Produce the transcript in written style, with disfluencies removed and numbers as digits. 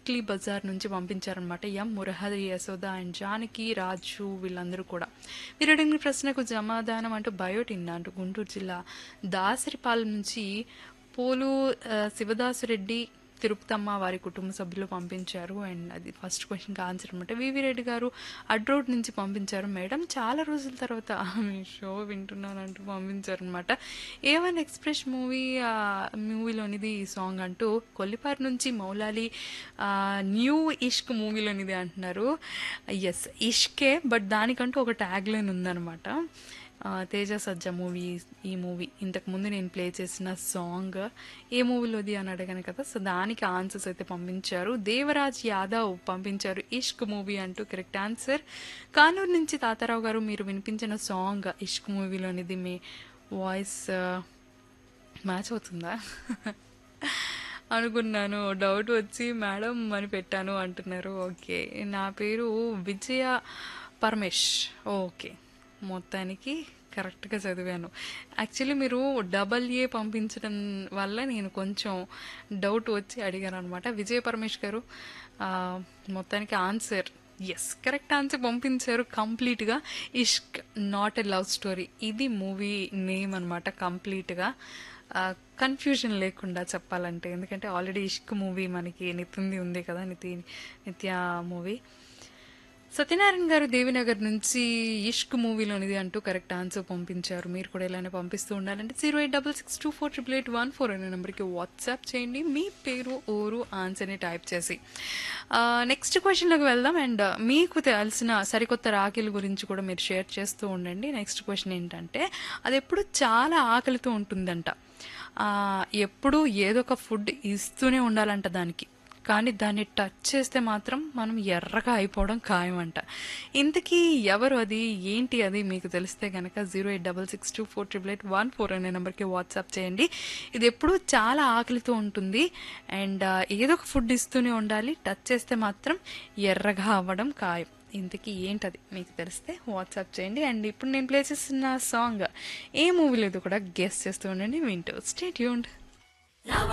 Weekly Bazar నుంచి పంపించారనమాట. ఎం Murahari, Yashoda and Janaki, రాజు వీళ్ళందరూ కూడా. మీరు అడిగిన ప్రశ్నకు సమాధానం అంటూ బయోటిన్ అంటూ గుంటూరు జిల్లా దాసరిపాలెం నుంచి పోలు శివదాసురెడ్డి, తిరుపతమ్మ వారి కుటుంబ సభ్యులు పంపించారు. అండ్ అది ఫస్ట్ క్వశ్చన్కి ఆన్సర్ అనమాట. వివి రెడ్డి గారు అడ్రోడ్ నుంచి పంపించారు. మేడం చాలా రోజుల తర్వాత మీ షో వింటున్నానంటూ పంపించారు అనమాట. ఏవన్ ఎక్స్ప్రెస్ మూవీలోనిది ఈ సాంగ్ అంటూ కొల్లిపారు నుంచి మౌలాలి న్యూ ఇష్క్ మూవీలోనిది అంటున్నారు. ఎస్, ఇష్కే, బట్ దానికంటూ ఒక ట్యాగ్ లైన్ ఉందన్నమాట. తేజ సజ్జ మూవీ, ఈ మూవీ ఇంతకుముందు నేను ప్లే చేసిన సాంగ్ ఏ మూవీలోది అని అడగాను కదా, సో దానికి ఆన్సర్స్ అయితే పంపించారు. దేవరాజ్ యాదవ్ పంపించారు ఇష్క్ మూవీ అంటూ కరెక్ట్ ఆన్సర్. కానూరు నుంచి తాతారావు గారు మీరు వినిపించిన సాంగ్ ఇష్క్ మూవీలోనిది. మీ వాయిస్ మ్యాచ్ అవుతుందా అనుకున్నాను, డౌట్ వచ్చి మేడం అని పెట్టాను అంటున్నారు. ఓకే, నా పేరు విజయ పరమేష్. ఓకే, మొత్తానికి కరెక్ట్గా చదివాను. యాక్చువల్లీ మీరు AA పంపించడం వల్ల నేను కొంచెం డౌట్ వచ్చి అడిగాను అనమాట. విజయ పరమేష్ గారు మొత్తానికి ఆన్సర్ ఎస్, కరెక్ట్ ఆన్సర్ పంపించారు కంప్లీట్గా. ఇష్క్ నాట్ ఎ లవ్ స్టోరీ, ఇది మూవీ నేమ్ అనమాట కంప్లీట్గా. కన్ఫ్యూజన్ లేకుండా చెప్పాలంటే, ఎందుకంటే ఆల్రెడీ ఇష్క్ మూవీ మనకి నితింది ఉంది కదా, నిత్య మూవీ. సత్యనారాయణ గారు దేవినగర్ నుంచి ఇష్క్ మూవీలోనిది అంటూ కరెక్ట్ ఆన్సర్ పంపించారు. మీరు కూడా ఇలానే పంపిస్తూ ఉండాలంటే 08662488814 అనే నెంబర్కి వాట్సాప్ చేయండి మీ పేరు, ఊరు, ఆన్సర్ని టైప్ చేసి. నెక్స్ట్ క్వశ్చన్లోకి వెళ్దాం. అండ్ మీకు తెలిసిన సరికొత్త రాఖీల గురించి కూడా మీరు షేర్ చేస్తూ ఉండండి. నెక్స్ట్ క్వశ్చన్ ఏంటంటే, అది ఎప్పుడు చాలా ఆకలితో ఉంటుందంట. ఎప్పుడు ఏదో ఒక ఫుడ్ ఇస్తూనే ఉండాలంట దానికి, కానీ దాన్ని టచ్ చేస్తే మాత్రం మనం ఎర్రగా అయిపోవడం ఖాయమంట. ఇంతకీ ఎవరు అది, ఏంటి అది మీకు తెలిస్తే కనుక 08662488814 అనే నెంబర్కి వాట్సాప్ చేయండి. ఇది ఎప్పుడు చాలా ఆకలితో ఉంటుంది అండ్ ఏదో ఒక ఫుడ్ ఇస్తూనే ఉండాలి, టచ్ చేస్తే మాత్రం ఎర్రగా అవ్వడం ఖాయం. ఇంతకీ ఏంటది మీకు తెలిస్తే వాట్సాప్ చేయండి. అండ్ ఇప్పుడు నేను ప్లే చేస్తున్న సాంగ్ ఏ మూవీ లేదు కూడా గెస్ చేస్తూ ఉండండి, వింటూ స్టే ట్యూన్డ్.